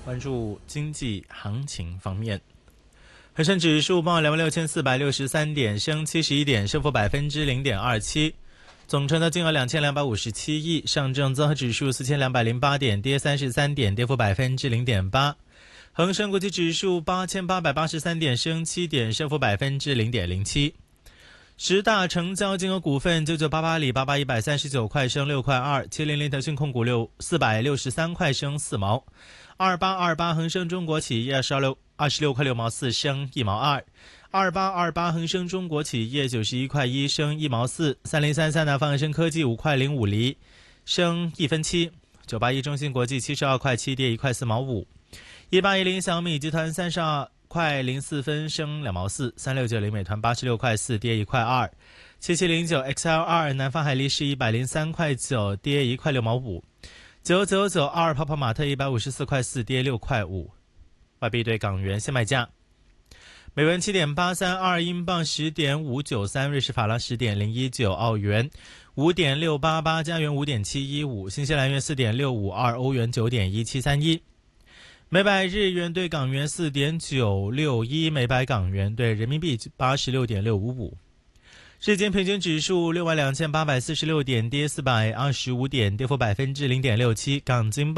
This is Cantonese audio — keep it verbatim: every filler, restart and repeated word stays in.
关注经济行情方面，恒生指数报两万六千四百六十三点，升七十一点，升幅百分之零点二七，总成交金额两千两百五十七亿。上证综合指数四千两百零八点，跌三十三点，跌幅百分之零点八。恒生国际指数八千八百八十三点，升七点，升幅百分之零点零七。十大成交金额股份：九九八八阿里巴巴一百三十九块升六块二，七零零腾讯控股六四百六十三块升四毛，二八二八恒生中国企业二十六二十六块六毛四升一毛二，二八二八恒生中国企业九十一块一升一毛四，三零三三南方恒生科技五块零五厘升一分七，九八一中芯国际七十二块七跌一块四毛五，一八一零小米集团三十二块零四分升两毛四，三六九零美团八十六块四跌一块二，七七零九 X L 二南方海力士一百零三块九跌一块六毛五，九九九二泡泡玛特一百五十四块四跌六块五。外币对港元现卖价：美元七点八三二，英镑十点五九三，瑞士法郎十点零一九，澳元五点六八八，加元五点七一五，新西兰元四点六五二，欧元九点一七三一。每百日元对港元 四点九六一，每百港元对人民币 八十六点六五五。日经平均指数六万两千八百四十六点，跌四百二十五点，跌幅百分之零点六七。港金